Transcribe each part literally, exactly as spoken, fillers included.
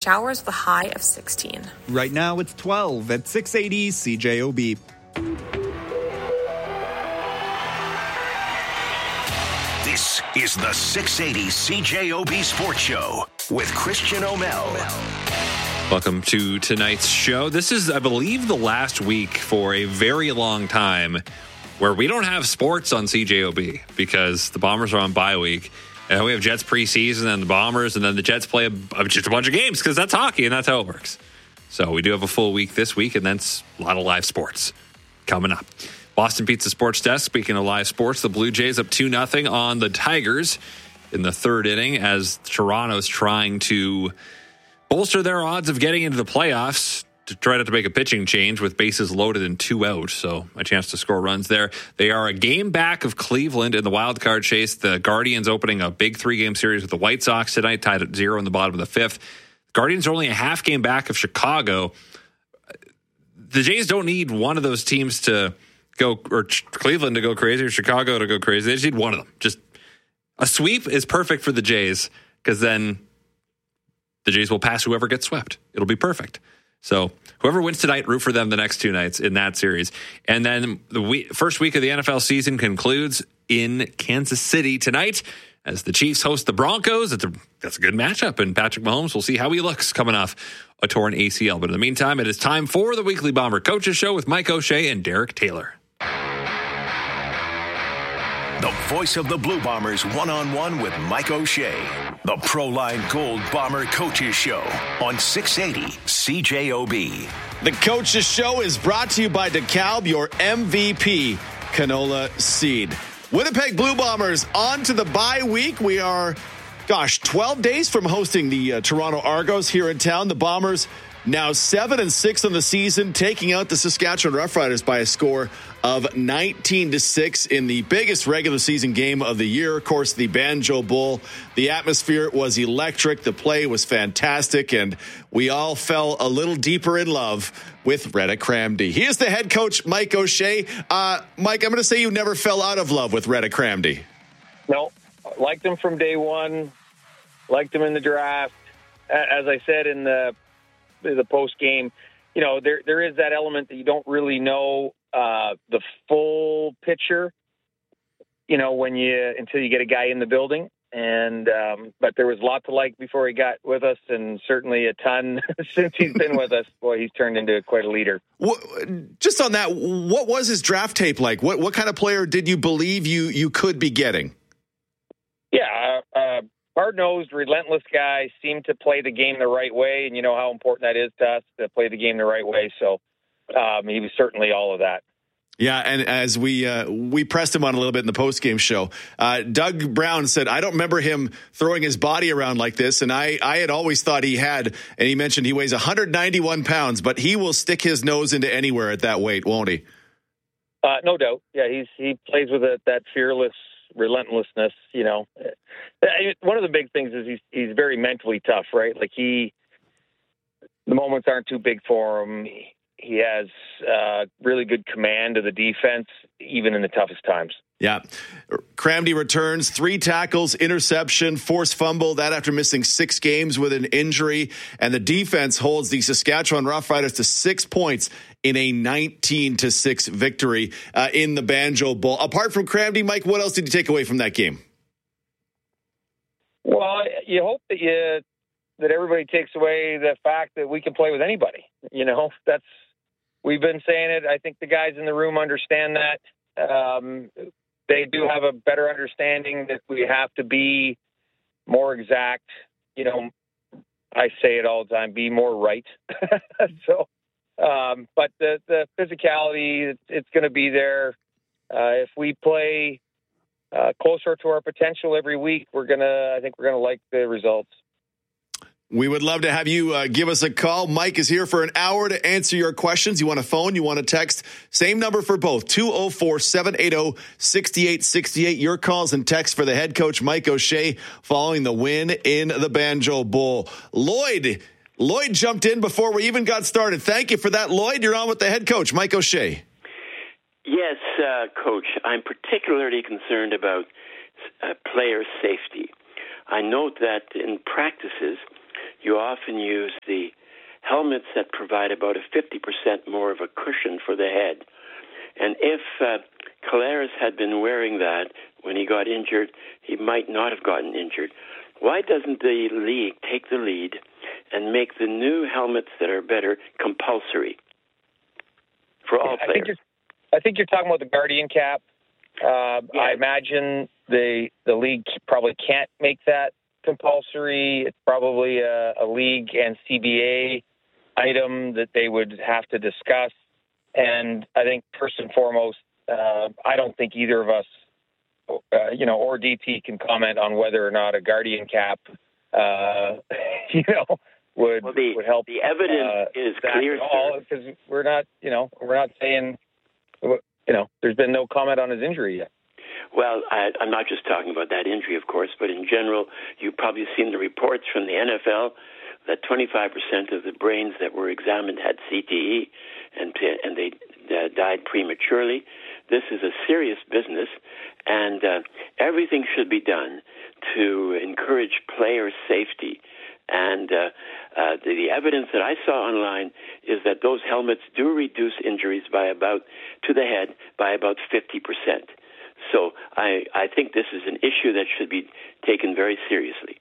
showers with a high of sixteen. Right now it's twelve at six eighty C J O B. This is the six eighty C J O B Sports Show with Christian O'Mel. Welcome to tonight's show. This is, I believe, the last week for a very long time where we don't have sports on C J O B because the Bombers are on bye week. And we have Jets preseason and the Bombers, and then the Jets play a, just a bunch of games because that's hockey and that's how it works. So we do have a full week this week, and then a lot of live sports coming up. Boston Pizza Sports Desk, speaking of live sports, the Blue Jays up two nothing on the Tigers in the third inning as Toronto's trying to bolster their odds of getting into the playoffs to try not to make a pitching change with bases loaded and two out. So a chance to score runs there. They are a game back of Cleveland in the wild card chase. The Guardians opening a big three-game series with the White Sox tonight, tied at zero in the bottom of the fifth. Guardians are only a half game back of Chicago. The Jays don't need one of those teams to go, or Cleveland to go crazy, or Chicago to go crazy. They just need one of them. Just a sweep is perfect for the Jays because then the Jays will pass whoever gets swept. It'll be perfect. So whoever wins tonight, root for them the next two nights in that series. And then the week, first week of the N F L season concludes in Kansas City tonight as the Chiefs host the Broncos. It's a, that's a good matchup, and Patrick Mahomes, we'll see how he looks coming off a torn A C L. But in the meantime, it is time for the Weekly Bomber Coaches Show with Mike O'Shea and Derek Taylor. The voice of the Blue Bombers one-on-one with Mike O'Shea. The Proline Gold Bomber Coaches Show on six eighty C J O B. The Coaches Show is brought to you by DeKalb, your M V P canola seed. Winnipeg Blue Bombers on to the bye week. We are, gosh, twelve days from hosting the uh, Toronto Argos here in town. The Bombers now seven and six on the season, taking out the Saskatchewan Roughriders by a score of nineteen to six in the biggest regular season game of the year. Of course, the Banjo Bowl. The atmosphere was electric. The play was fantastic, and we all fell a little deeper in love with Rhett Cramdy. He is the head coach, Mike O'Shea. Uh, Mike, I'm going to say you never fell out of love with Rhett Cramdy. No, liked him from day one. Liked him in the draft. As I said in the the post game, you know, there there is that element that you don't really know uh, the full picture, you know, when you until you get a guy in the building. And um, but there was a lot to like before he got with us, and certainly a ton since he's been with us. Boy, he's turned into quite a leader. What, just on that, what was his draft tape like? What what kind of player did you believe you you could be getting? Yeah, uh, hard-nosed, relentless guy, seemed to play the game the right way, and you know how important that is to us to play the game the right way. So um, he was certainly all of that. Yeah, and as we uh, we pressed him on a little bit in the post-game show, uh, Doug Brown said, I don't remember him throwing his body around like this, and I, I had always thought he had, and he mentioned he weighs one hundred ninety-one pounds, but he will stick his nose into anywhere at that weight, won't he? Uh, no doubt. Yeah, he's he plays with a, that fearless relentlessness, you know. One of the big things is he's he's very mentally tough, right? Like he, the moments aren't too big for him. He, he has uh, really good command of the defense, even in the toughest times. Yeah. Cramdy returns, three tackles, interception, forced fumble, that after missing six games with an injury. And the defense holds the Saskatchewan Roughriders to six points in a nineteen to six victory uh, in the Banjo Bowl. Apart from Cramdy, Mike, what else did you take away from that game? Well, you hope that you that everybody takes away the fact that we can play with anybody. You know, that's we've been saying it. I think the guys in the room understand that. Um, they do have a better understanding that we have to be more exact. You know, I say it all the time: be more right. so, um, but the the physicality, it's, it's going to be there. Uh, if we play uh, closer to our potential every week, we're gonna. I think we're gonna like the results. We would love to have you uh, give us a call. Mike is here for an hour to answer your questions. You want a phone, you want a text, same number for both, two oh four, seven eight oh, six eight six eight. Your calls and texts for the head coach, Mike O'Shea, following the win in the Banjo Bowl. Lloyd, Lloyd jumped in before we even got started. Thank you for that, Lloyd. You're on with the head coach, Mike O'Shea. Yes, uh, Coach, I'm particularly concerned about uh, player safety. I note that in practices, you often use the helmets that provide about a fifty percent more of a cushion for the head. And if uh, Collaros had been wearing that when he got injured, he might not have gotten injured. Why doesn't the league take the lead and make the new helmets that are better compulsory for all I players? Think you're, I think you're talking about the Guardian cap. Uh, yeah. I imagine the the league probably can't make that compulsory. It's probably a, a league and C B A item that they would have to discuss. And I think first and foremost, uh, I don't think either of us, uh, you know, or D T can comment on whether or not a Guardian cap, uh, you know, would well, the, would help. The evidence uh, is clear, all because we're not, you know, we're not saying, you know, there's been no comment on his injury yet. Well, I, I'm not just talking about that injury, of course, but in general, you've probably seen the reports from the N F L that twenty-five percent of the brains that were examined had C T E, and and they uh, died prematurely. This is a serious business, and uh, everything should be done to encourage player safety. And uh, uh, the, the evidence that I saw online is that those helmets do reduce injuries by about to the head by about fifty percent. So I, I think this is an issue that should be taken very seriously.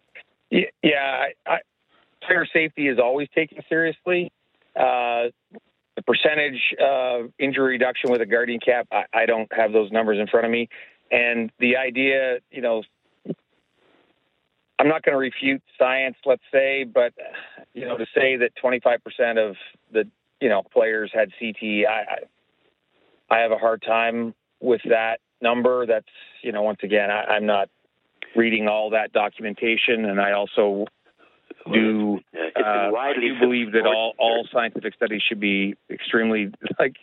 Yeah, I, I, player safety is always taken seriously. Uh, the percentage of injury reduction with a Guardian cap, I, I don't have those numbers in front of me. And the idea, you know, I'm not going to refute science, let's say, but, you know, to say that twenty-five percent of the, you know, players had C T E, I, I, I have a hard time with that number. That's, you know, once again, I, I'm not reading all that documentation, and I also do, uh, I do believe that all, all scientific studies should be extremely, like,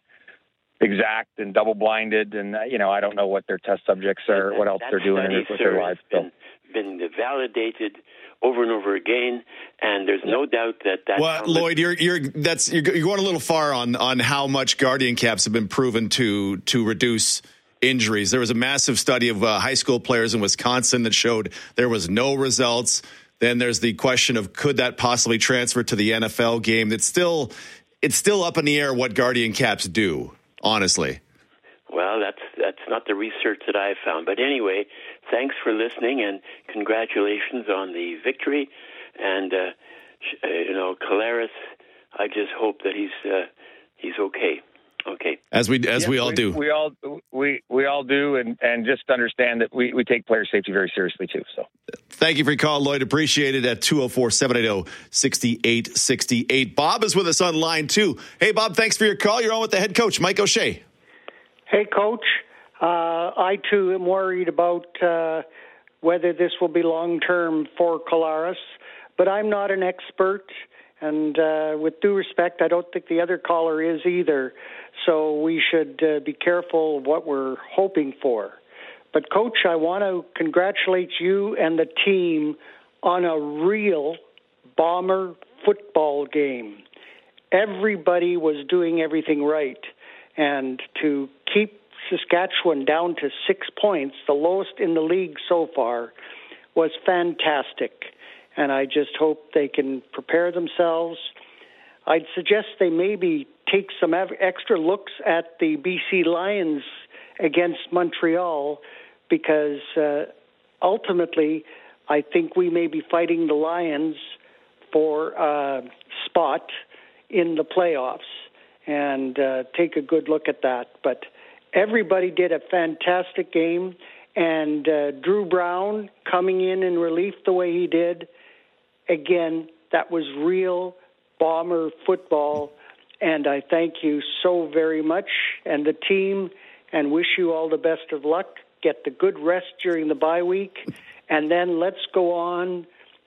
exact and double-blinded, and, uh, you know, I don't know what their test subjects are, that, what else they're doing with their lives. Been, been validated over and over again, and there's no doubt that that. Well, Lloyd, you're you're that's you're, you're going a little far on on how much Guardian caps have been proven to to reduce injuries. There was a massive study of uh, high school players in Wisconsin that showed there was no results. Then there's the question of could that possibly transfer to the N F L game? It's still it's still up in the air what Guardian caps do, honestly. Well, that's that's not the research that I found. But anyway, thanks for listening, and congratulations on the victory. And, uh, you know, Collaros, I just hope that he's uh, he's okay. Okay. As we as yeah, we all we, do. We all we we all do, and, and just understand that we, we take player safety very seriously, too. So thank you for your call, Lloyd. Appreciate it at two oh four, seven eight zero, six eight six eight. Bob is with us on line two. Hey, Bob, thanks for your call. You're on with the head coach, Mike O'Shea. Hey, Coach. Uh, I, too, am worried about uh, whether this will be long-term for Collaros, but I'm not an expert, and uh, with due respect, I don't think the other caller is either, so we should uh, be careful of what we're hoping for. But, Coach, I want to congratulate you and the team on a real Bomber football game. Everybody was doing everything right. And to keep Saskatchewan down to six points, the lowest in the league so far, was fantastic. And I just hope they can prepare themselves. I'd suggest they maybe take some extra looks at the B C Lions against Montreal, because uh, ultimately I think we may be fighting the Lions for a spot in the playoffs. And uh, take a good look at that. But everybody did a fantastic game, and uh, Drew Brown coming in in relief the way he did, again, that was real Bomber football, and I thank you so very much and the team, and wish you all the best of luck. Get the good rest during the bye week, and then let's go on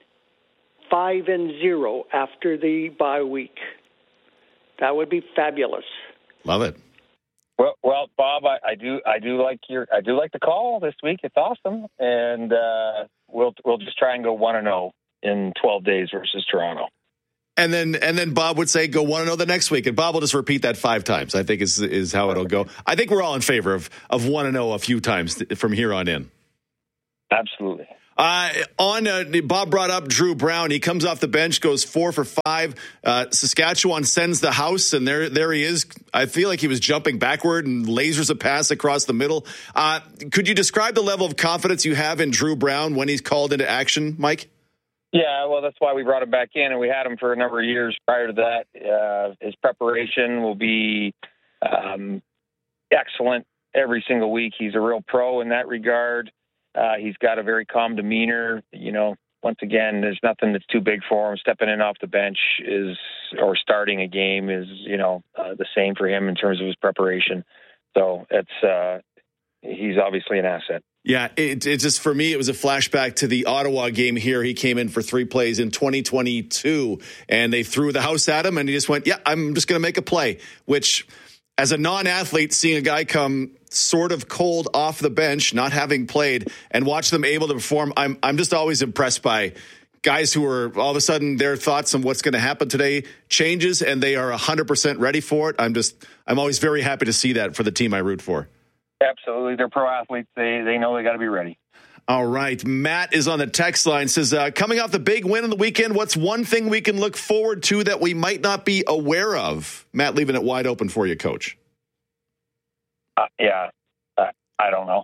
five and zero after the bye week. That would be fabulous. Love it. Well, well, Bob, I, I do, I do like your, I do like the call this week. It's awesome, and uh, we'll we'll just try and go one and zero in twelve days versus Toronto. And then and then Bob would say go one and zero the next week, and Bob will just repeat that five times. I think is is how it'll go. I think we're all in favor of of one and zero a few times from here on in. Absolutely. Uh, on uh, Bob brought up Drew Brown. He comes off the bench, goes four for five. Uh, Saskatchewan sends the house, and there, there he is. I feel like he was jumping backward and lasers a pass across the middle. Uh, could you describe the level of confidence you have in Drew Brown when he's called into action, Mike? Yeah, well, that's why we brought him back in, and we had him for a number of years prior to that. Uh, his preparation will be um, excellent every single week. He's a real pro in that regard. Uh, he's got a very calm demeanor. You know, once again, there's nothing that's too big for him. Stepping in off the bench is, or starting a game is, you know, uh, the same for him in terms of his preparation. So it's, uh, he's obviously an asset. Yeah, it, it just, for me, it was a flashback to the Ottawa game here. He came in for three plays in twenty twenty-two, and they threw the house at him, and he just went, yeah, I'm just going to make a play, which, as a non-athlete, seeing a guy come sort of cold off the bench, not having played, and watch them able to perform, I'm I'm just always impressed by guys who are, all of a sudden, their thoughts on what's going to happen today changes, and they are one hundred percent ready for it. I'm just, I'm always very happy to see that for the team I root for. Absolutely. They're pro athletes. They they know they got to be ready. All right. Matt is on the text line, says, uh, coming off the big win on the weekend, what's one thing we can look forward to that we might not be aware of? Matt, leaving it wide open for you, Coach. Uh, yeah, uh, I don't know.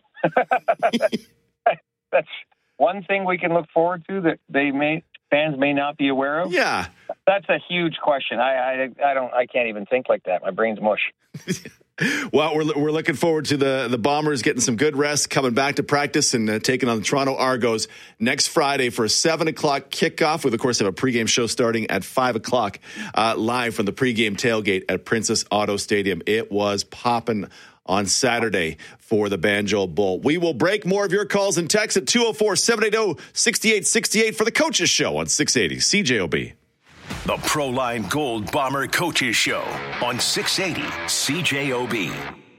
That's one thing we can look forward to that they may fans may not be aware of. Yeah, that's a huge question. I I, I don't. I can't even think like that. My brain's mush. Well, we're we're looking forward to the the Bombers getting some good rest, coming back to practice, and uh, taking on the Toronto Argos next Friday for a seven o'clock kickoff. We, of course, have a pregame show starting at five o'clock uh, live from the pregame tailgate at Princess Auto Stadium. It was popping on Saturday for the Banjo Bowl. We will break. More of your calls and texts at two oh four, seven eight oh, six eight six eight for the Coaches Show on six eighty C J O B. The Proline Gold Bomber Coaches Show on six eighty C J O B.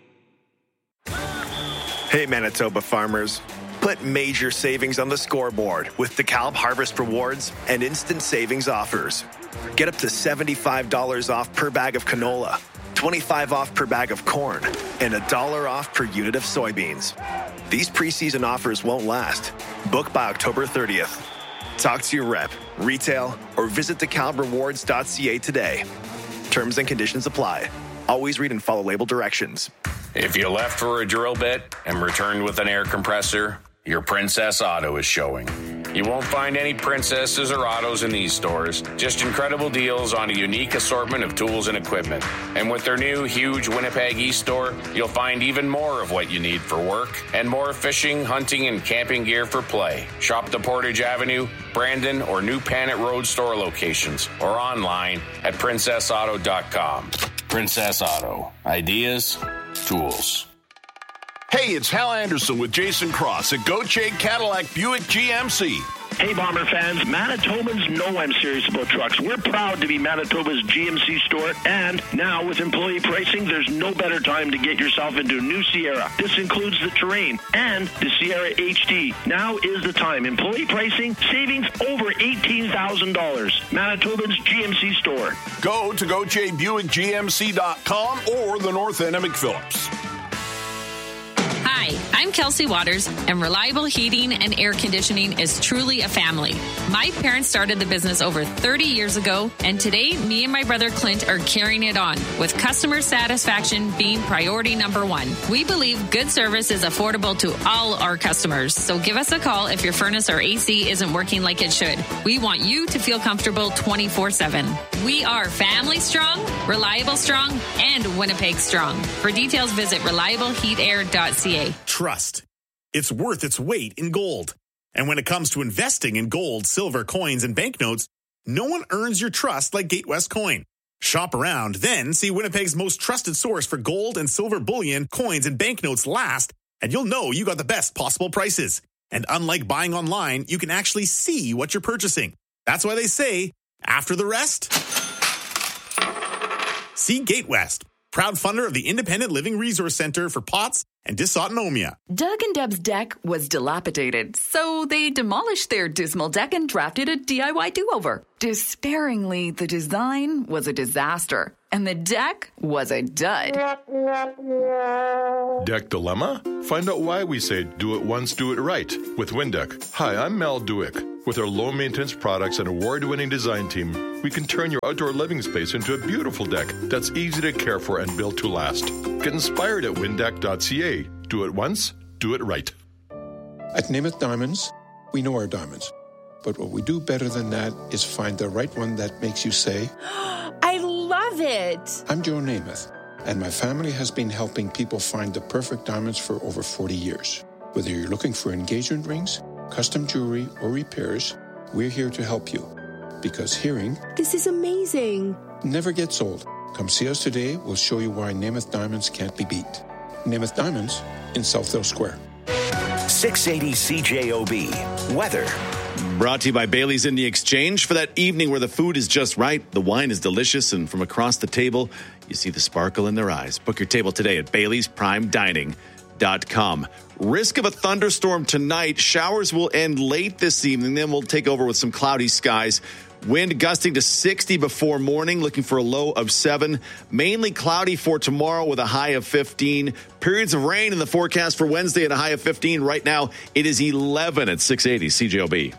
Hey, Manitoba farmers. Put major savings on the scoreboard with DeKalb Harvest Rewards and instant savings offers. Get up to seventy-five dollars off per bag of canola, twenty-five dollars off per bag of corn, and a dollar off per unit of soybeans. These preseason offers won't last. Book by October thirtieth. Talk to your rep, retail, or visit DeKalb Rewards dot C A today. Terms and conditions apply. Always read and follow label directions. If you left for a drill bit and returned with an air compressor, your Princess Auto is showing. You won't find any Princesses or Autos in these stores, just incredible deals on a unique assortment of tools and equipment. And with their new huge Winnipeg East store, you'll find even more of what you need for work and more fishing, hunting, and camping gear for play. Shop the Portage Avenue, Brandon, or New Panet Road store locations or online at princess auto dot com. Princess Auto. Ideas, tools. Hey, it's Hal Anderson with Jason Cross at Gauthier Cadillac Buick G M C. Hey, Bomber fans, Manitobans know I'm serious about trucks. We're proud to be Manitoba's G M C store, and now with employee pricing, there's no better time to get yourself into a new Sierra. This includes the Terrain and the Sierra H D. Now is the time. Employee pricing, savings over eighteen thousand dollars. Manitoba's G M C store. Go to Gauthier Buick G M C dot com or the North End of McPhillips. Hi, I'm Kelsey Waters, and Reliable Heating and Air Conditioning is truly a family. My parents started the business over thirty years ago, and today, me and my brother Clint are carrying it on, with customer satisfaction being priority number one. We believe good service is affordable to all our customers, so give us a call if your furnace or A C isn't working like it should. We want you to feel comfortable twenty-four seven. We are family strong, reliable strong, and Winnipeg strong. For details, visit reliable heat air dot c a. Trust. It's worth its weight in gold. And when it comes to investing in gold, silver, coins, and banknotes, no one earns your trust like Gatewest Coin. Shop around, then see Winnipeg's most trusted source for gold and silver bullion, coins, and banknotes last, and you'll know you got the best possible prices. And unlike buying online, you can actually see what you're purchasing. That's why they say, after the rest, see Gatewest, proud funder of the Independent Living Resource Center for P O T S and dysautonomia. Doug and Deb's deck was dilapidated, so they demolished their dismal deck and drafted a D I Y do-over. Despairingly, the design was a disaster, and the deck was a dud. Deck dilemma? Find out why we say do it once, do it right with Windeck. Hi, I'm Mel Dewick. With our low-maintenance products and award-winning design team, we can turn your outdoor living space into a beautiful deck that's easy to care for and built to last. Get inspired at windeck dot c a. Do it once, do it right. At Namath Diamonds, we know our diamonds. But what we do better than that is find the right one that makes you say, I love it. I'm Joe Namath, and my family has been helping people find the perfect diamonds for over forty years. Whether you're looking for engagement rings, custom jewelry, or repairs, we're here to help you. Because hearing, this is amazing, never gets old. Come see us today. We'll show you why Namath Diamonds can't be beat. Namath Diamonds in Southdale Square. six eighty C J O B. Weather. Brought to you by Bailey's in the Exchange. For that evening where the food is just right, the wine is delicious, and from across the table, you see the sparkle in their eyes. Book your table today at Bailey's Prime Dining dot com. Risk of a thunderstorm tonight. Showers will end late this evening. Then we'll take over with some cloudy skies. Wind gusting to sixty before morning, looking for a low of seven. Mainly cloudy for tomorrow with a high of fifteen. Periods of rain in the forecast for Wednesday at a high of fifteen. Right now, it is eleven at six eighty C J O B.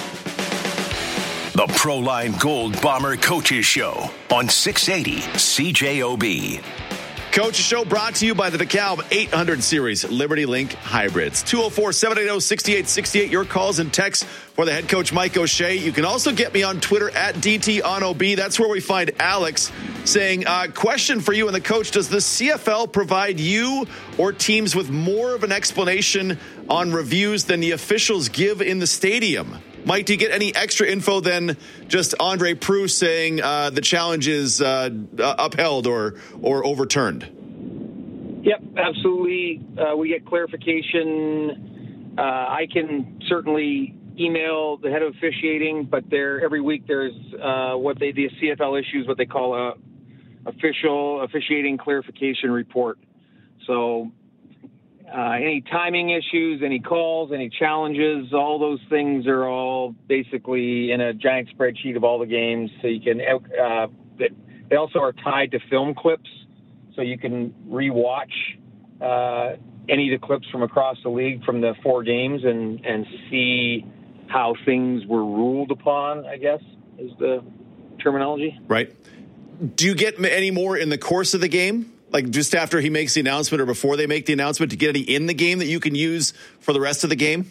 The Proline Gold Bomber Coaches Show on six eighty C J O B. Coach's Show brought to you by the DeKalb eight hundred Series Liberty Link Hybrids. two oh four, seven eight zero, six eight six eight. Your calls and texts for the head coach, Mike O'Shea. You can also get me on Twitter at D T on O B. That's where we find Alex saying, uh, question for you and the coach. Does the C F L provide you or teams with more of an explanation on reviews than the officials give in the stadium? Mike, do you get any extra info than just Andre Proulx saying uh, the challenge is uh, upheld or or overturned? Yep, absolutely. Uh, we get clarification. Uh, I can certainly email the head of officiating, but there every week there's uh, what they the C F L issues what they call a official officiating clarification report. So. Uh, any timing issues, any calls, any challenges, all those things are all basically in a giant spreadsheet of all the games. So you can, uh, they also are tied to film clips. So you can rewatch uh, any of the clips from across the league from the four games and, and see how things were ruled upon, I guess, is the terminology. Right. Do you get any more in the course of the game? Like just after he makes the announcement or before they make the announcement, to get any in the game that you can use for the rest of the game?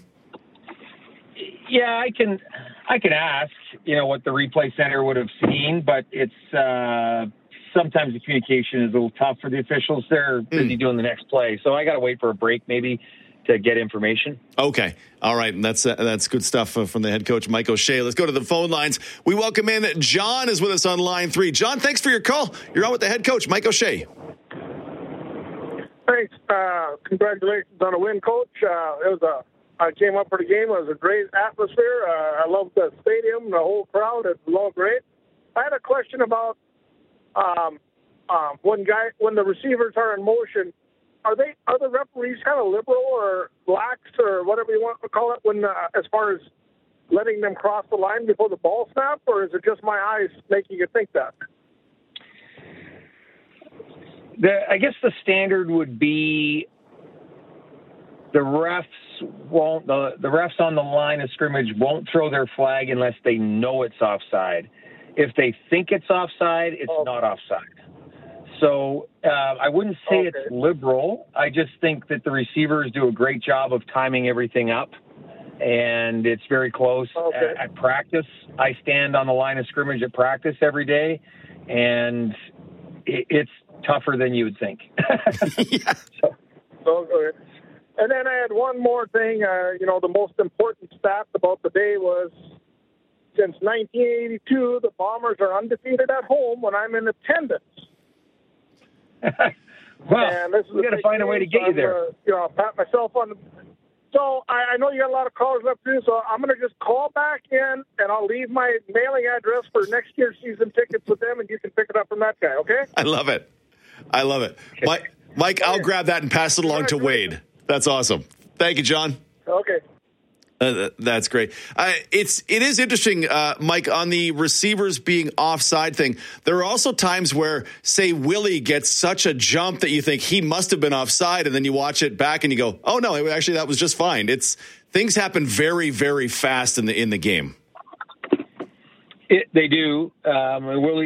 Yeah, I can I can ask, you know, what the replay center would have seen, but it's uh, sometimes the communication is a little tough for the officials. They're busy mm. doing the next play. So I got to wait for a break maybe to get information. Okay. All right. That's uh, that's good stuff uh, from the head coach, Mike O'Shea. Let's go to the phone lines. We welcome in John is with us on line three. John, thanks for your call. You're on with the head coach, Mike O'Shea. Thanks. Uh, congratulations on a win, Coach. Uh, it was a. I came up for the game. It was a great atmosphere. Uh, I loved the stadium, the whole crowd. It was all great. I had a question about um, um, when guy when the receivers are in motion. Are they are the referees kind of liberal or lax or whatever you want to call it when uh, as far as letting them cross the line before the ball snap, or is it just my eyes making you think that? The, I guess the standard would be the refs won't the, the refs on the line of scrimmage won't throw their flag unless they know it's offside. If they think it's offside, it's okay. not offside. So uh, I wouldn't say okay. it's liberal. I just think that the receivers do a great job of timing everything up, and it's very close. Okay. At, at practice, I stand on the line of scrimmage at practice every day, and it, it's tougher than you would think. yeah. So, okay. And then I had one more thing. Uh, you know, the most important stat about the day was since nineteen eighty-two, the Bombers are undefeated at home when I'm in attendance. well, and this is we got to find a way to get you there. Uh, you know, I'll pat myself on the. So I, I know you got a lot of callers left too, so I'm going to just call back in, and I'll leave my mailing address for next year's season tickets with them, and you can pick it up from that guy, okay? I love it. I love it. Okay. Mike, Mike, I'll grab that and pass it along to Wade. That's awesome. Thank you, John. Okay. Uh, that's great. Uh, it's it is interesting, uh, Mike, on the receivers being offside thing. There are also times where, say, Willie gets such a jump that you think he must have been offside, and then you watch it back and you go, "Oh no, actually that was just fine." It's things happen very, very fast in the in the game. It, they do. Um, Willie